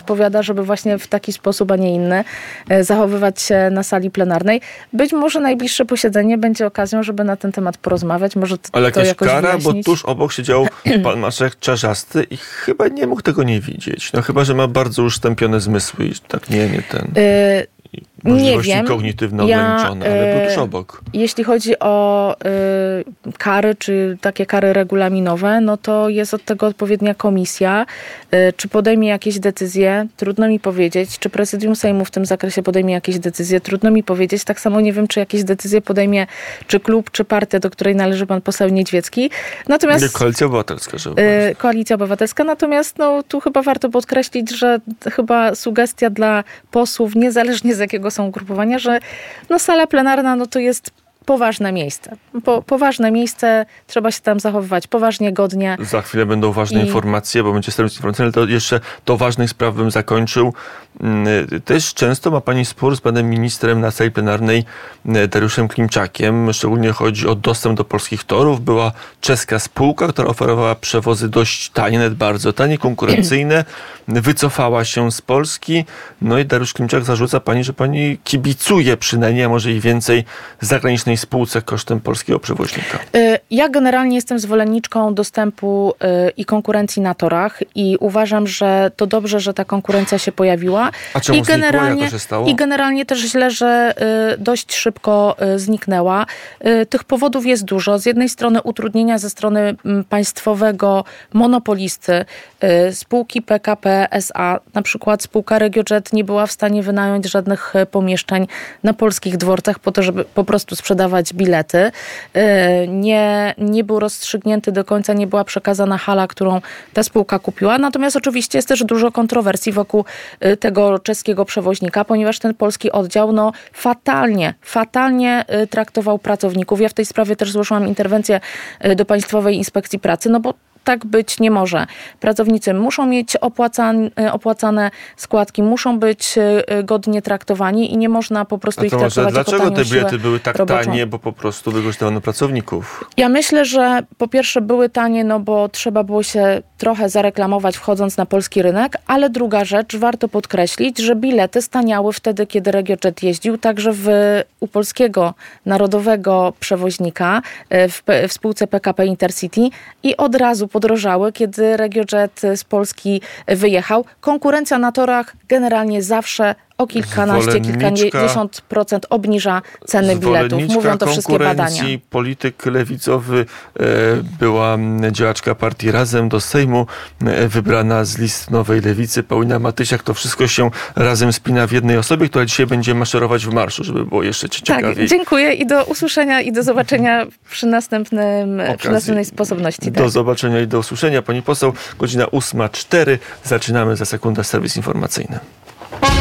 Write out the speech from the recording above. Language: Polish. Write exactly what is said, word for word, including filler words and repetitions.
odpowiada, żeby właśnie w taki sposób, a nie inny zachowywać się na sali plenarnej. Być może najbliższe posiedzenie będzie okazją, żeby na ten temat porozmawiać. Może to, Ale jakaś to jakoś kara, wyjaśnić. bo tuż obok siedział pan marszałek Czarzasty i chyba nie mógł tego nie widzieć. No chyba, że ma bardzo już stępione zmysły i tak nie, nie ten... Y- Możliwości nie wiem. kognitywne ja, ograniczone, ale był tuż obok. Jeśli chodzi o y, kary, czy takie kary regulaminowe, no to jest od tego odpowiednia komisja. Y, czy podejmie jakieś decyzje? Trudno mi powiedzieć. Czy prezydium Sejmu w tym zakresie podejmie jakieś decyzje? Trudno mi powiedzieć. Tak samo nie wiem, czy jakieś decyzje podejmie czy klub, czy partia, do której należy pan poseł Niedźwiecki. Natomiast nie, Koalicja Obywatelska. Żeby y, Koalicja Obywatelska. Natomiast no, tu chyba warto podkreślić, że chyba sugestia dla posłów, niezależnie z jakiego są ugrupowania, że no, sala plenarna no, to jest poważne miejsce. Po, poważne miejsce, trzeba się tam zachowywać poważnie, godnie. Za chwilę będą ważne I... informacje, bo będzie serwis informacyjny, ale to jeszcze do ważnych spraw bym zakończył. Też często ma pani spór z panem ministrem na sali plenarnej Dariuszem Klimczakiem. Szczególnie chodzi o dostęp do polskich torów. Była czeska spółka, która oferowała przewozy dość tanie, nawet bardzo tanie, konkurencyjne. Wycofała się z Polski. No i Dariusz Klimczak zarzuca pani, że pani kibicuje przynajmniej, a może i więcej zagranicznej spółce kosztem polskiego przewoźnika. Ja generalnie jestem zwolenniczką dostępu i konkurencji na torach i uważam, że to dobrze, że ta konkurencja się pojawiła. A czemu I generalnie, znikło? Jak to się stało? I generalnie też źle, że dość szybko zniknęła. Tych powodów jest dużo. Z jednej strony utrudnienia ze strony państwowego monopolisty, spółki P K P S A, na przykład spółka RegioJet nie była w stanie wynająć żadnych pomieszczeń na polskich dworcach po to, żeby po prostu sprzedawać bilety. Nie, nie był rozstrzygnięty do końca, nie była przekazana hala, którą ta spółka kupiła. Natomiast oczywiście jest też dużo kontrowersji wokół tego czeskiego przewoźnika, ponieważ ten polski oddział no fatalnie, fatalnie traktował pracowników. Ja w tej sprawie też złożyłam interwencję do Państwowej Inspekcji Pracy, no bo tak być nie może. Pracownicy muszą mieć opłacane, opłacane składki, muszą być godnie traktowani i nie można po prostu ich traktować jako dlaczego tanią te bilety siłę były tak roboczą. tanie? Bo po prostu wykorzystywano pracowników. Ja myślę, że po pierwsze były tanie, no bo trzeba było się trochę zareklamować wchodząc na polski rynek, ale druga rzecz, warto podkreślić, że bilety staniały wtedy, kiedy RegioJet jeździł, także w, u polskiego narodowego przewoźnika w, w spółce P K P Intercity i od razu podrożały, kiedy RegioJet z Polski wyjechał. Konkurencja na torach generalnie zawsze o kilkanaście, kilkadziesiąt procent obniża ceny biletów. Mówią to wszystkie badania. Polityk lewicowy e, była działaczka partii Razem do Sejmu, e, wybrana z list Nowej Lewicy, Paulina Matysiak. To wszystko się razem spina w jednej osobie, która dzisiaj będzie maszerować w marszu, żeby było jeszcze ciekawiej. Tak, dziękuję i do usłyszenia i do zobaczenia przy następnym, przy następnej sposobności. Do tak. zobaczenia i do usłyszenia. Pani poseł, godzina ósma cztery. Zaczynamy za sekundę serwis informacyjny.